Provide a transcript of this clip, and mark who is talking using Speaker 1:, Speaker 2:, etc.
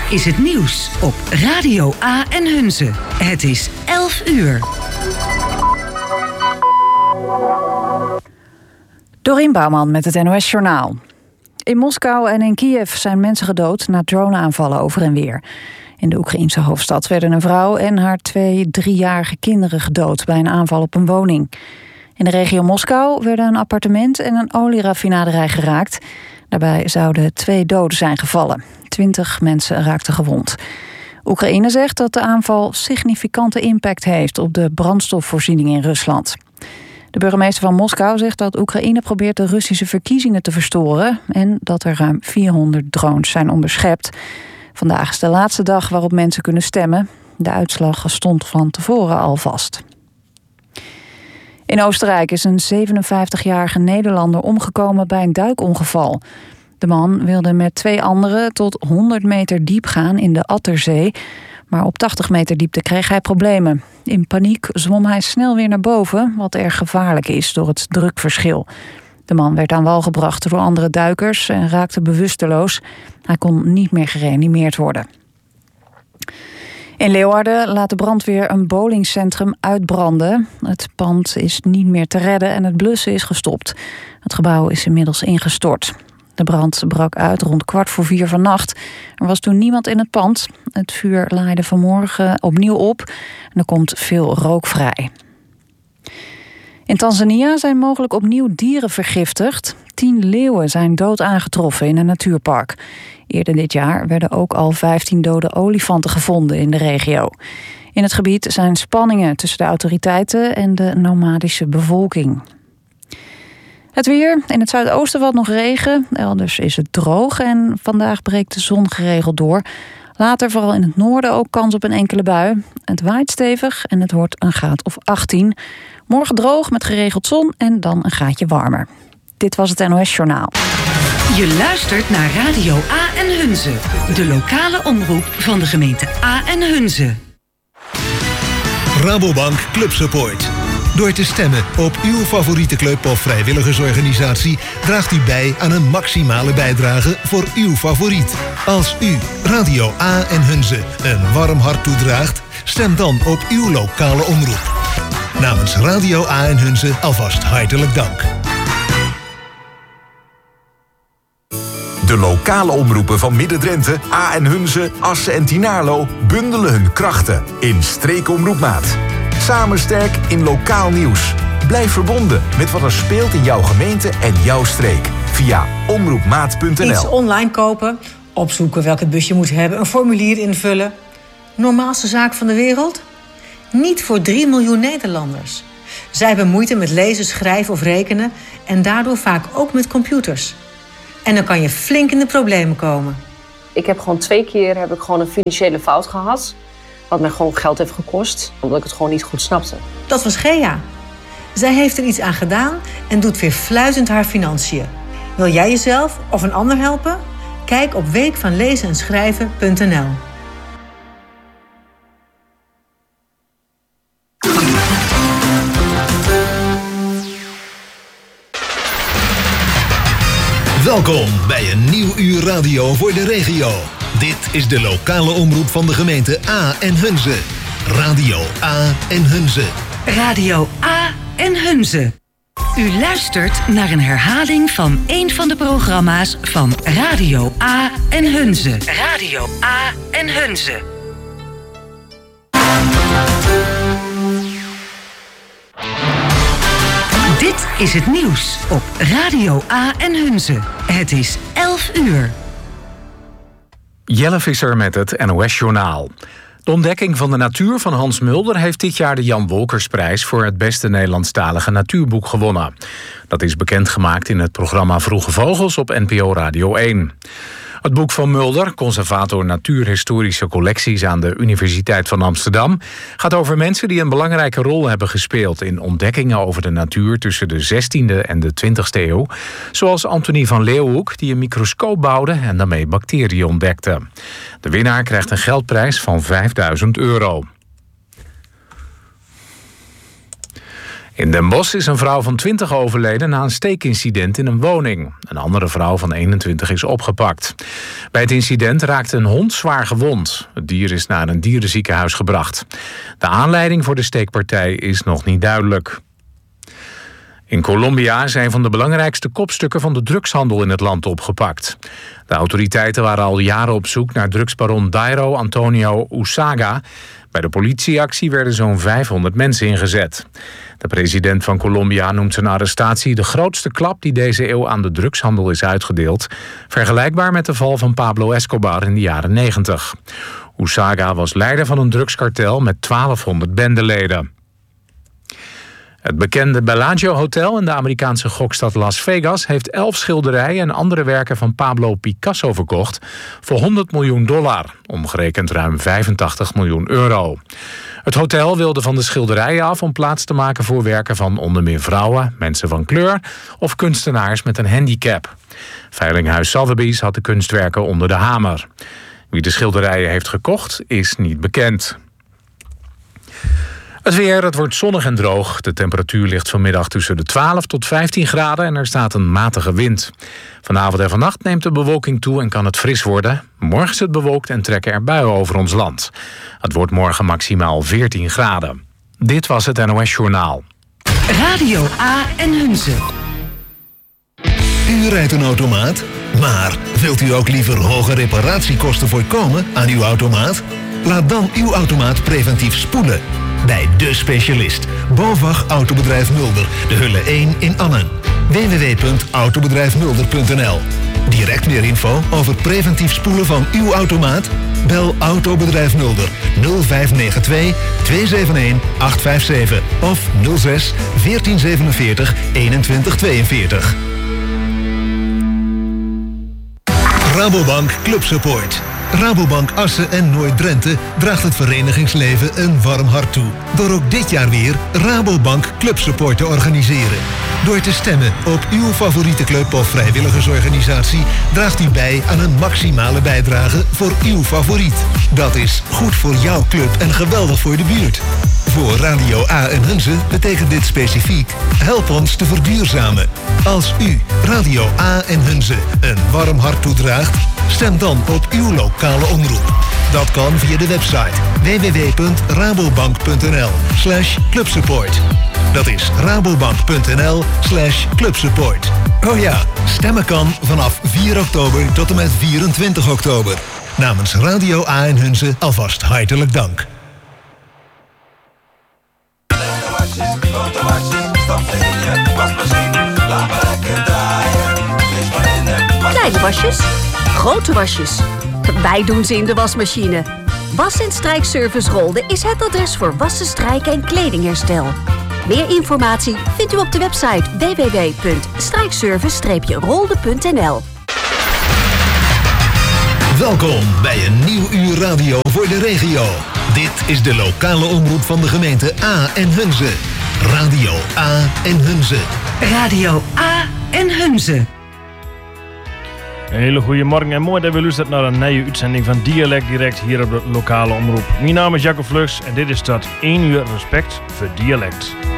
Speaker 1: is het nieuws op Radio A en Hunze. Het is 11 uur.
Speaker 2: Dorien Bouwman met het NOS Journaal. In Moskou en in Kiev zijn mensen gedood na droneaanvallen over en weer. In de Oekraïense hoofdstad werden een vrouw en haar 2 3-jarige kinderen gedood bij een aanval op een woning. In de regio Moskou werden een appartement en een olieraffinaderij geraakt. Daarbij zouden 2 doden zijn gevallen. 20 mensen raakten gewond. Oekraïne zegt dat de aanval significante impact heeft op de brandstofvoorziening in Rusland. De burgemeester van Moskou zegt dat Oekraïne probeert de Russische verkiezingen te verstoren en dat er ruim 400 drones zijn onderschept. Vandaag is de laatste dag waarop mensen kunnen stemmen. De uitslag stond van tevoren al vast. In Oostenrijk is een 57-jarige Nederlander omgekomen bij een duikongeval. De man wilde met 2 anderen tot 100 meter diep gaan in de Atterzee, maar op 80 meter diepte kreeg hij problemen. In paniek zwom hij snel weer naar boven, wat erg gevaarlijk is door het drukverschil. De man werd aan wal gebracht door andere duikers en raakte bewusteloos. Hij kon niet meer gereanimeerd worden. In Leeuwarden laat de brandweer een bowlingcentrum uitbranden. Het pand is niet meer te redden en het blussen is gestopt. Het gebouw is inmiddels ingestort. De brand brak uit rond 3:15 vannacht. Er was toen niemand in het pand. Het vuur laaide vanmorgen opnieuw op en er komt veel rook vrij. In Tanzania zijn mogelijk opnieuw dieren vergiftigd. 10 leeuwen zijn dood aangetroffen in een natuurpark. Eerder dit jaar werden ook al 15 dode olifanten gevonden in de regio. In het gebied zijn spanningen tussen de autoriteiten en de nomadische bevolking. Het weer. In het zuidoosten valt nog regen. Elders is het droog en vandaag breekt de zon geregeld door. Later vooral in het noorden ook kans op een enkele bui. Het waait stevig en het wordt een graad of 18. Morgen droog met geregeld zon en dan een graadje warmer. Dit was het NOS Journaal.
Speaker 1: Je luistert naar Radio A en Hunze. De lokale omroep van de gemeente A en Hunze.
Speaker 3: Rabobank Club Support. Door te stemmen op uw favoriete club of vrijwilligersorganisatie draagt u bij aan een maximale bijdrage voor uw favoriet. Als u Radio A en Hunze een warm hart toedraagt, stem dan op uw lokale omroep. Namens Radio A en Hunze alvast hartelijk dank.
Speaker 4: De lokale omroepen van Midden-Drenthe, A en Hunze, Assen en Tynaarlo bundelen hun krachten in Streekomroepmaat. Samen sterk in lokaal nieuws. Blijf verbonden met wat er speelt in jouw gemeente en jouw streek. Via omroepmaat.nl.
Speaker 5: Iets online kopen, opzoeken welke bus je moet hebben, een formulier invullen. Normaalste zaak van de wereld? Niet voor 3 miljoen Nederlanders. Zij hebben moeite met lezen, schrijven of rekenen en daardoor vaak ook met computers. En dan kan je flink in de problemen komen.
Speaker 6: Ik heb gewoon 2 keer een financiële fout gehad. Wat mij gewoon geld heeft gekost, omdat ik het gewoon niet goed snapte.
Speaker 5: Dat was Gea. Zij heeft er iets aan gedaan en doet weer fluitend haar financiën. Wil jij jezelf of een ander helpen? Kijk op weekvanlezenenschrijven.nl.
Speaker 3: Welkom bij een nieuw uur radio voor de regio. Dit is de lokale omroep van de gemeente A en Hunze. Radio A en Hunze.
Speaker 1: Radio A en Hunze. U luistert naar een herhaling van een van de programma's van Radio A en Hunze. Radio A en Hunze. Dit is het nieuws op Radio A en Hunze. Het is 11 uur.
Speaker 7: Jelle Visser met het NOS Journaal. De ontdekking van de natuur van Hans Mulder heeft dit jaar de Jan Wolkersprijs voor het beste Nederlandstalige natuurboek gewonnen. Dat is bekendgemaakt in het programma Vroege Vogels op NPO Radio 1. Het boek van Mulder, conservator natuurhistorische collecties aan de Universiteit van Amsterdam, gaat over mensen die een belangrijke rol hebben gespeeld in ontdekkingen over de natuur tussen de 16e en de 20e eeuw. Zoals Antonie van Leeuwenhoek, die een microscoop bouwde en daarmee bacteriën ontdekte. De winnaar krijgt een geldprijs van €5.000. In Den Bosch is een vrouw van 20 overleden na een steekincident in een woning. Een andere vrouw van 21 is opgepakt. Bij het incident raakte een hond zwaar gewond. Het dier is naar een dierenziekenhuis gebracht. De aanleiding voor de steekpartij is nog niet duidelijk. In Colombia zijn van de belangrijkste kopstukken van de drugshandel in het land opgepakt. De autoriteiten waren al jaren op zoek naar drugsbaron Dairo Antonio Usaga. Bij de politieactie werden zo'n 500 mensen ingezet. De president van Colombia noemt zijn arrestatie de grootste klap die deze eeuw aan de drugshandel is uitgedeeld. Vergelijkbaar met de val van Pablo Escobar in de jaren 90. Usaga was leider van een drugskartel met 1200 bendeleden. Het bekende Bellagio Hotel in de Amerikaanse gokstad Las Vegas heeft 11 schilderijen en andere werken van Pablo Picasso verkocht voor $100 miljoen, omgerekend ruim 85 miljoen euro. Het hotel wilde van de schilderijen af om plaats te maken voor werken van onder meer vrouwen, mensen van kleur of kunstenaars met een handicap. Veilinghuis Sotheby's had de kunstwerken onder de hamer. Wie de schilderijen heeft gekocht is niet bekend. Het weer, het wordt zonnig en droog. De temperatuur ligt vanmiddag tussen de 12 tot 15 graden en er staat een matige wind. Vanavond en vannacht neemt de bewolking toe en kan het fris worden. Morgen is het bewolkt en trekken er buien over ons land. Het wordt morgen maximaal 14 graden. Dit was het NOS Journaal.
Speaker 1: Radio A en Hunze.
Speaker 3: U rijdt een automaat, maar wilt u ook liever hoge reparatiekosten voorkomen aan uw automaat? Laat dan uw automaat preventief spoelen. Bij De Specialist, BOVAG Autobedrijf Mulder, de Hulle 1 in Annen. www.autobedrijfmulder.nl. Direct meer info over preventief spoelen van uw automaat? Bel Autobedrijf Mulder 0592 271 857 of 06 1447 2142. Rabobank Club Support. Rabobank Assen en Noord-Drenthe draagt het verenigingsleven een warm hart toe. Door ook dit jaar weer Rabobank Club Support te organiseren. Door te stemmen op uw favoriete club of vrijwilligersorganisatie draagt u bij aan een maximale bijdrage voor uw favoriet. Dat is goed voor jouw club en geweldig voor de buurt. Voor Radio A en Hunze betekent dit specifiek: help ons te verduurzamen. Als u Radio A en Hunze een warm hart toedraagt, stem dan op uw lokale omroep. Dat kan via de website www.rabobank.nl/clubsupport. Dat is rabobank.nl/clubsupport. Oh ja, stemmen kan vanaf 4 oktober tot en met 24 oktober. Namens Radio A en Hunze alvast hartelijk dank.
Speaker 8: Kleine wasjes, grote wasjes. Wij doen ze in de wasmachine. Was- en strijkservice Rolde is het adres voor wassen, strijken en kledingherstel. Meer informatie vindt u op de website www.strijkservice-rolde.nl.
Speaker 3: Welkom bij een nieuw uur radio voor de regio. Dit is de lokale omroep van de gemeente A en Hunze. Radio A en Hunze.
Speaker 1: Radio A en Hunze.
Speaker 9: Een hele goede morgen en mooi dat we luisteren naar een nieuwe uitzending van Dialect Direct hier op de lokale omroep. Mijn naam is Jacob Vlugs en dit is tot 1 uur respect voor dialect.